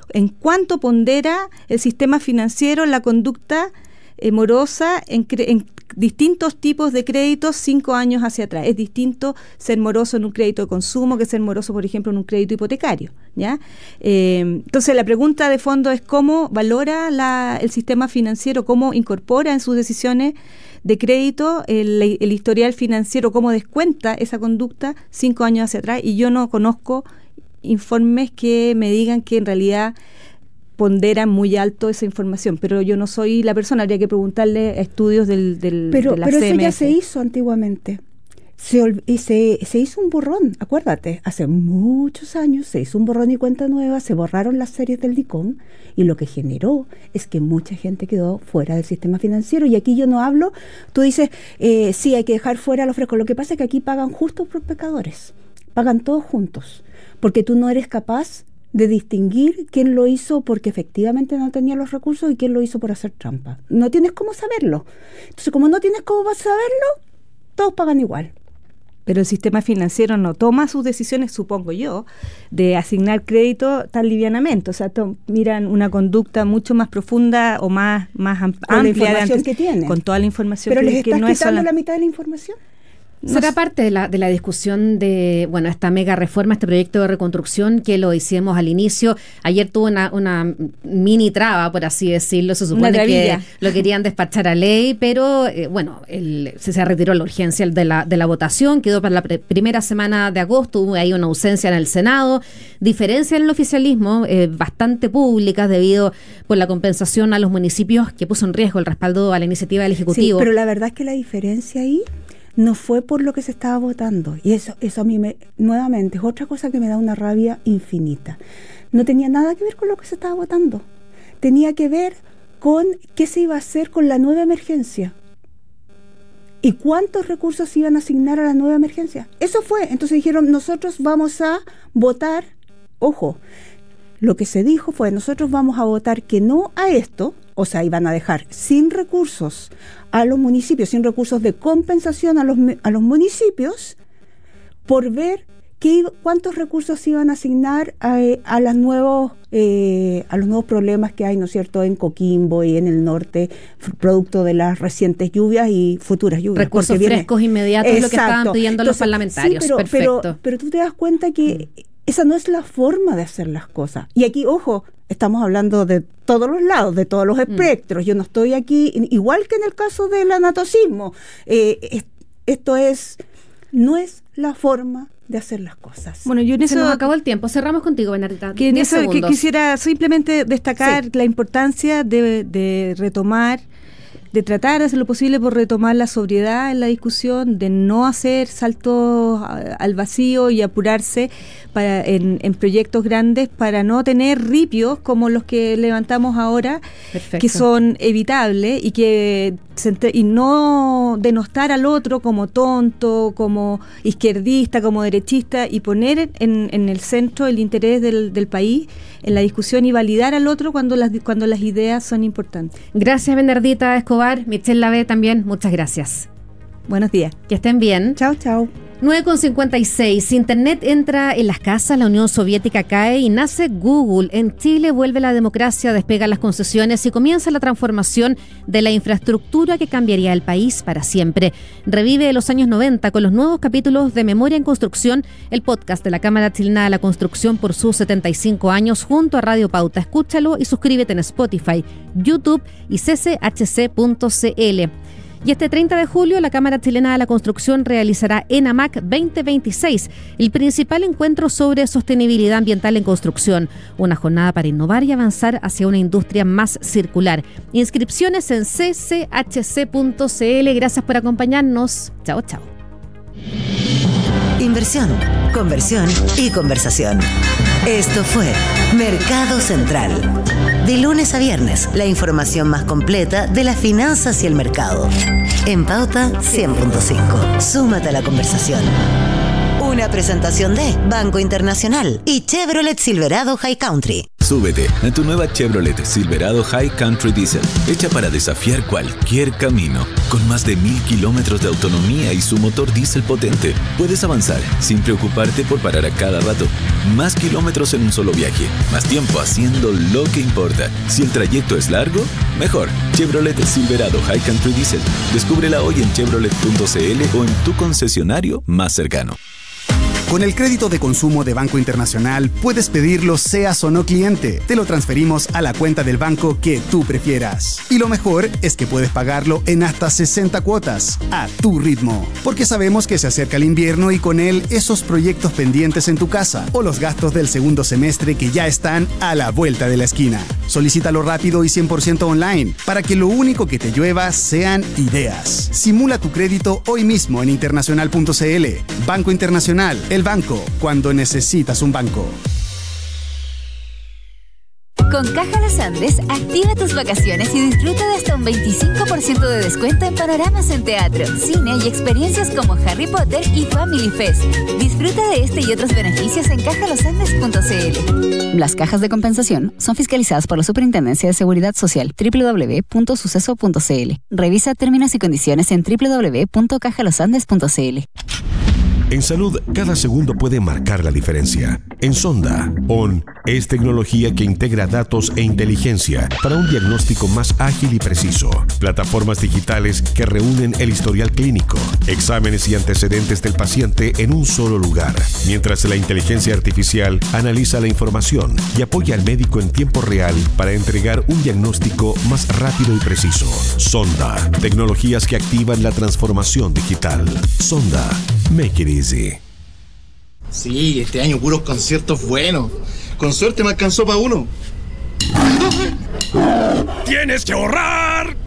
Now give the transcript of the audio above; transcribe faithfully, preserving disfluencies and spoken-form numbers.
en cuánto pondera el sistema financiero la conducta eh, morosa en, cre- en distintos tipos de créditos cinco años hacia atrás. Es distinto ser moroso en un crédito de consumo que ser moroso, por ejemplo, en un crédito hipotecario, ¿ya? Eh, entonces, la pregunta de fondo es cómo valora la, el sistema financiero, cómo incorpora en sus decisiones de crédito el, el historial financiero, cómo descuenta esa conducta cinco años hacia atrás. Y yo no conozco informes que me digan que en realidad ponderan muy alto esa información, pero yo no soy la persona, habría que preguntarle a estudios del, del, pero, de la pero C M F. Eso ya se hizo antiguamente. Se, ol- y se, se hizo un borrón, acuérdate, hace muchos años se hizo un borrón y cuenta nueva, se borraron las series del DICOM y lo que generó es que mucha gente quedó fuera del sistema financiero. Y aquí yo no hablo, tú dices, eh, sí, hay que dejar fuera a los frescos. Lo que pasa es que aquí pagan justos por pecadores, pagan todos juntos, porque tú no eres capaz de distinguir quién lo hizo porque efectivamente no tenía los recursos y quién lo hizo por hacer trampa. No tienes cómo saberlo. Entonces, como no tienes cómo saberlo, todos pagan igual. Pero el sistema financiero no toma sus decisiones, supongo yo, de asignar crédito tan livianamente. O sea, to- miran una conducta mucho más profunda o más, más am- Con la amplia de información antes, que tienen. con toda la información. Pero que, les que estás no es quitando sola- la mitad de la información. ¿Será parte de la, de la discusión de, bueno, esta mega reforma, este proyecto de reconstrucción que lo hicimos al inicio? Ayer tuvo una, una mini traba, por así decirlo, se supone que lo querían despachar a ley, pero eh, bueno, el, se, se retiró la urgencia de la, de la votación, quedó para la pre- primera semana de agosto, hubo ahí una ausencia en el Senado, diferencia en el oficialismo, eh, bastante públicas debido por la compensación a los municipios que puso en riesgo el respaldo a la iniciativa del Ejecutivo. Sí, pero la verdad es que la diferencia ahí no fue por lo que se estaba votando. Y eso, eso a mí, me, nuevamente, es otra cosa que me da una rabia infinita. No tenía nada que ver con lo que se estaba votando. Tenía que ver con qué se iba a hacer con la nueva emergencia. ¿Y cuántos recursos se iban a asignar a la nueva emergencia? Eso fue. Entonces dijeron, nosotros vamos a votar, ojo, lo que se dijo fue, nosotros vamos a votar que no a esto, o sea, iban a dejar sin recursos a los municipios, sin recursos de compensación a los, a los municipios, por ver qué, cuántos recursos se iban a asignar a, a, las nuevos, eh, a los nuevos problemas que hay, ¿no es cierto?, en Coquimbo y en el norte, producto de las recientes lluvias y futuras lluvias. Recursos frescos inmediatos, es lo que estaban pidiendo Entonces, los parlamentarios. Sí, pero, Perfecto. Pero, pero tú te das cuenta que mm. esa no es la forma de hacer las cosas. Y aquí, ojo, estamos hablando de todos los lados, de todos los espectros. Mm. Yo no estoy aquí, igual que en el caso del anatocismo. Eh, es, esto es, no es la forma de hacer las cosas. Bueno, yo en eso... Se nos acabó el tiempo. Cerramos contigo, Bernardita. Que en eso que quisiera simplemente destacar sí. la importancia de, de retomar, de tratar de hacer lo posible por retomar la sobriedad en la discusión, de no hacer saltos al vacío y apurarse para en, en proyectos grandes para no tener ripios como los que levantamos ahora, Perfecto. que son evitables y que y no denostar al otro como tonto, como izquierdista, como derechista y poner en, en el centro el interés del, del país en la discusión y validar al otro cuando las cuando las ideas son importantes. Gracias, Bernardita Escobar. Michelle Lavé también, muchas gracias. Buenos días. Que estén bien. Chao, chao. nueve con cincuenta y seis. Internet entra en las casas, la Unión Soviética cae y nace Google. En Chile vuelve la democracia, despegan las concesiones y comienza la transformación de la infraestructura que cambiaría el país para siempre. Revive los años noventa con los nuevos capítulos de Memoria en Construcción, el podcast de la Cámara Chilena de la Construcción por sus setenta y cinco años junto a Radio Pauta. Escúchalo y suscríbete en Spotify, YouTube y c c h c punto c l. Y este treinta de julio, la Cámara Chilena de la Construcción realizará ENAMAC veinte veintiséis, el principal encuentro sobre sostenibilidad ambiental en construcción, una jornada para innovar y avanzar hacia una industria más circular. Inscripciones en c c h c punto c l. Gracias por acompañarnos. Chao, chao. Inversión, conversión y conversación. Esto fue Mercado Central. De lunes a viernes, la información más completa de las finanzas y el mercado. En Pauta cien punto cinco. Súmate a la conversación. Una presentación de Banco Internacional y Chevrolet Silverado High Country. Súbete a tu nueva Chevrolet Silverado High Country Diesel, hecha para desafiar cualquier camino. Con más de mil kilómetros de autonomía y su motor diésel potente, puedes avanzar sin preocuparte por parar a cada rato. Más kilómetros en un solo viaje, más tiempo haciendo lo que importa. Si el trayecto es largo, mejor. Chevrolet Silverado High Country Diesel. Descúbrela hoy en chevrolet punto c l o en tu concesionario más cercano. Con el crédito de consumo de Banco Internacional puedes pedirlo seas o no cliente. Te lo transferimos a la cuenta del banco que tú prefieras. Y lo mejor es que puedes pagarlo en hasta sesenta cuotas, a tu ritmo. Porque sabemos que se acerca el invierno y con él esos proyectos pendientes en tu casa o los gastos del segundo semestre que ya están a la vuelta de la esquina. Solicítalo rápido y cien por ciento online para que lo único que te llueva sean ideas. Simula tu crédito hoy mismo en internacional punto c l. Banco Internacional, el banco cuando necesitas un banco. Con Caja Los Andes, activa tus vacaciones y disfruta de hasta un veinticinco por ciento de descuento en panoramas en teatro, cine y experiencias como Harry Potter y Family Fest. Disfruta de este y otros beneficios en caja los andes punto c l. Las cajas de compensación son fiscalizadas por la Superintendencia de Seguridad Social, doble u doble u doble u punto suceso punto c l. Revisa términos y condiciones en doble u doble u doble u punto caja los andes punto c l. En salud, cada segundo puede marcar la diferencia. En Sonda, O N es tecnología que integra datos e inteligencia para un diagnóstico más ágil y preciso. Plataformas digitales que reúnen el historial clínico, exámenes y antecedentes del paciente en un solo lugar, mientras la inteligencia artificial analiza la información y apoya al médico en tiempo real para entregar un diagnóstico más rápido y preciso. Sonda, tecnologías que activan la transformación digital. Sonda, make it easy. Sí, este año puros conciertos buenos. Con suerte me alcanzó para uno. ¡Tienes que ahorrar!